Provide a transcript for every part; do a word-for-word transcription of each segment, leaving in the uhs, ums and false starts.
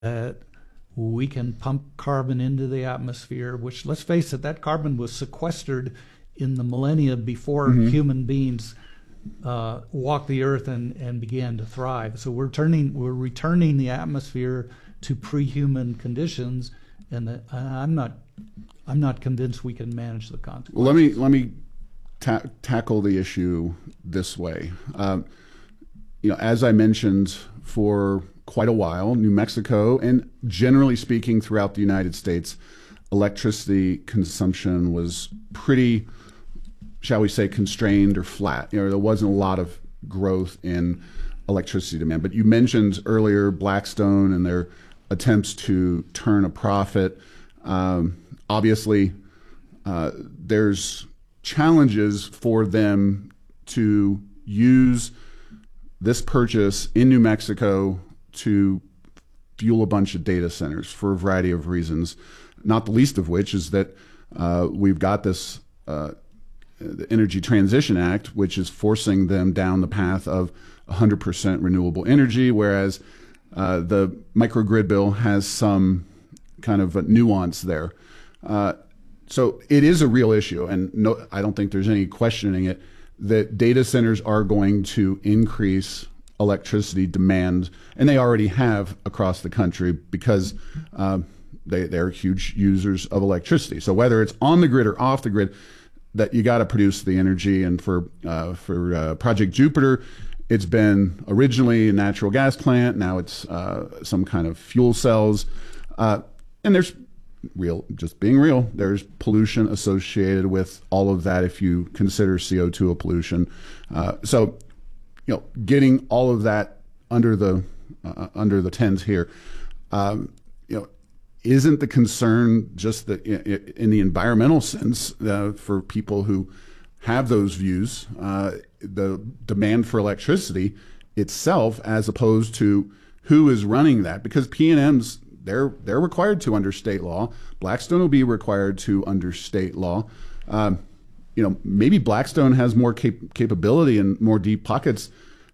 that we can pump carbon into the atmosphere, which, let's face it, that carbon was sequestered in the millennia before mm-hmm. human beings uh, walked the earth and, and began to thrive. So we're turning, we're returning the atmosphere to pre-human conditions, and the, I'm not, I'm not convinced we can manage the consequences. Well, let me let me ta tackle the issue this way. Um, you know, as I mentioned, for quite a while, New Mexico, and generally speaking throughout the United States, electricity consumption was pretty, shall we say, constrained or flat. You know, there wasn't a lot of growth in electricity demand. But you mentioned earlier Blackstone and their attempts to turn a profit. Um, obviously, uh, there's challenges for them to use this purchase in New Mexico to fuel a bunch of data centers for a variety of reasons, not the least of which is that uh, we've got this uh, the Energy Transition Act, which is forcing them down the path of one hundred percent renewable energy, whereas uh, the microgrid bill has some kind of a nuance there. Uh, so it is a real issue, and no, I don't think there's any questioning it, that data centers are going to increase electricity demand, and they already have across the country because uh, they, they're huge users of electricity. So whether it's on the grid or off the grid, that you got to produce the energy. And for uh, for uh, Project Jupiter, it's been originally a natural gas plant. Now it's uh, some kind of fuel cells, uh, and there's real, just being real, there's pollution associated with all of that if you consider C O two a pollution. Uh, so. You know, getting all of that under the uh, under the tent here, um, you know, isn't the concern just that in, in the environmental sense uh, for people who have those views, uh, the demand for electricity itself, as opposed to who is running that? Because P and Ms, they're they're required to under state law. Blackstone will be required to under state law. Um, You know, maybe Blackstone has more cap capability and more deep pockets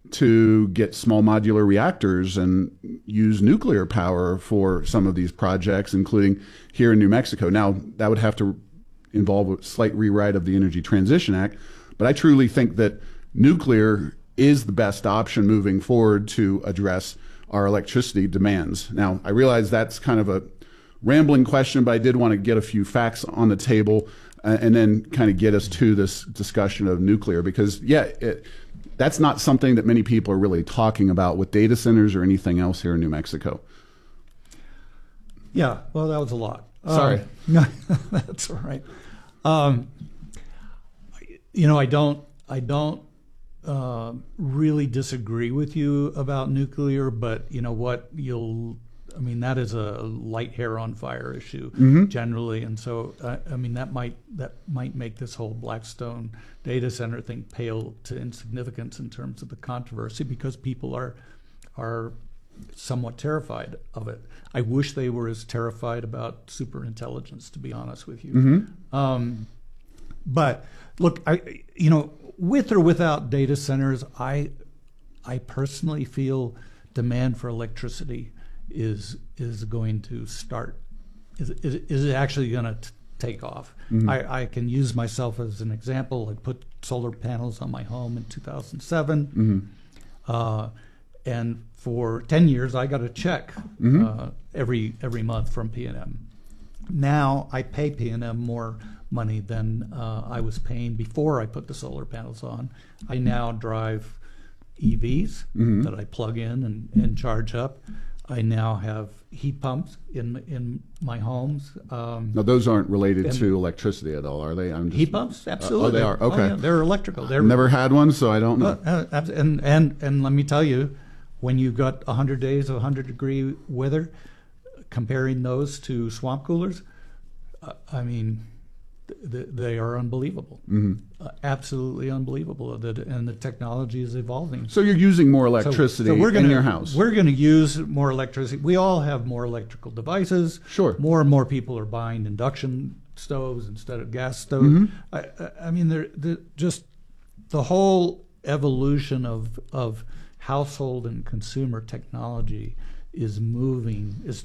to get small modular reactors and use nuclear power for some of these projects, including here in New Mexico. Now, that would have to involve a slight rewrite of the Energy Transition Act, but I truly think that nuclear is the best option moving forward to address our electricity demands. Now, I realize that's kind of a rambling question, but I did want to get a few facts on the table uh, and then kind of get us to this discussion of nuclear, because, yeah, it, that's not something that many people are really talking about with data centers or anything else here in New Mexico. Yeah, well, that was a lot. Sorry. Um, no, that's all right. Um, you know, I don't, I don't uh, really disagree with you about nuclear, but you know what, you'll, I mean, that is a light hair on fire issue mm-hmm. generally, and so uh, I mean that might that might make this whole Blackstone data center thing pale to insignificance in terms of the controversy, because people are are somewhat terrified of it. I wish they were as terrified about superintelligence, to be honest with you. Mm-hmm. um, but look, I you know, with or without data centers, I I personally feel demand for electricity is is going to start, is, is, is actually going to take off. Mm-hmm. I, I can use myself as an example. I put solar panels on my home in two thousand seven, mm-hmm. uh, and for ten years I got a check mm-hmm. uh, every every month from P and M. Now I pay P and M more money than uh, I was paying before I put the solar panels on. I now drive E Vs mm-hmm. that I plug in and, and charge up. I now have heat pumps in in my homes. Um, now, those aren't related to electricity at all, are they? I'm just, heat pumps, absolutely. Uh, oh, they are. Okay, oh, yeah, they're electrical. They're, I've never had one, so I don't know. Uh, uh, and and and let me tell you, when you've got a hundred days of one hundred degree weather, comparing those to swamp coolers, uh, I mean, th they are unbelievable. Mm-hmm. uh, absolutely unbelievable. That and the technology is evolving. So you're using more electricity so, so we're gonna, in your house. We're going to use more electricity. We all have more electrical devices. Sure. More and more people are buying induction stoves instead of gas stoves. Mm-hmm. I, I mean, they're, they're just the whole evolution of of household and consumer technology is moving,